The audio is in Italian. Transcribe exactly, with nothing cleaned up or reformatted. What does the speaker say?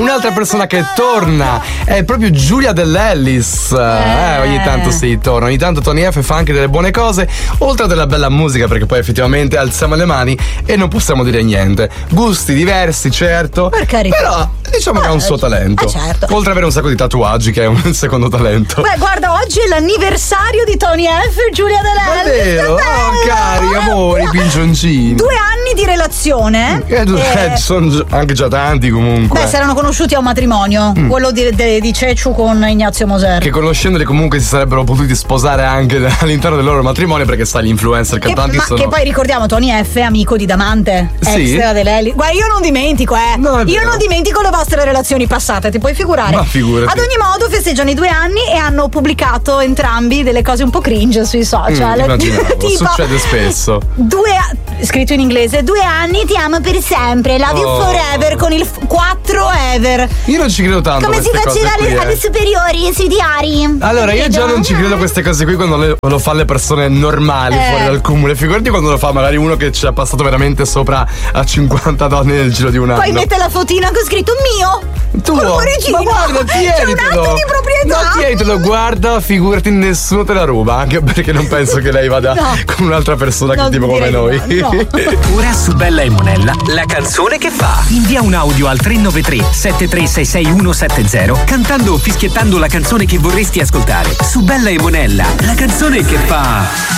Un'altra persona che torna è proprio Giulia Dell'Ellis. Eh, eh ogni tanto si torna, ogni tanto Tony F fa anche delle buone cose, oltre a della bella musica, perché poi effettivamente alziamo le mani e non possiamo dire niente. Gusti diversi, certo. Per carità. Però diciamo eh, che ha un suo talento. Eh, certo. Oltre ad avere un sacco di tatuaggi, che è un secondo talento. Beh, guarda, oggi è l'anniversario di Tony F e Giulia Dell'Ellis. Davvero? Oh, cari amori, piglioncini. Due anni di relazione. Eh, eh, ci sono anche già tanti comunque. Beh, si erano conosciuti a un matrimonio, mm. quello di, di, di Cecciu con Ignazio Moser. Che conoscendoli comunque si sarebbero potuti sposare anche all'interno del loro matrimonio, perché sai, gli influencer cantanti ma sono. Che poi ricordiamo, Tony F è amico di Damante, sì. ex Dell'Ellis. Guarda, io non dimentico, eh. No, io non dimentico le vostre relazioni passate, ti puoi figurare. Ma figurati. Ad ogni modo festeggiano i due anni e hanno pubblicato entrambi delle cose un po' cringe sui social. Mm, immaginavo, tipo, succede spesso. Due a- scritto in inglese, due anni ti amo per sempre, love you Oh. forever, con il f- quattro ever. Io non ci credo tanto. Come si faceva alle, alle superiori, sui diari. Allora, io già non ci credo a queste cose qui quando le, lo fa le persone normali Eh. fuori dal comune. Figurati quando lo fa magari uno che ci ha passato veramente sopra a cinquanta donne nel giro di un anno. Poi mette la fotina con scritto mio. Tu, col cuoricino. ma guarda, tienitelo. C'è un atto di proprietà. No, tienitelo, guarda, figurati, nessuno te la ruba. Anche perché non penso che lei vada No. con un'altra persona No, che tipo come noi. no, no. Ora su Bella e Monella, la canzone che fa. Invia un audio al tre nove tre sette tre sei sei uno sette zero cantando o fischiettando la canzone che vorresti ascoltare. Su Bella e Monella, la canzone che fa.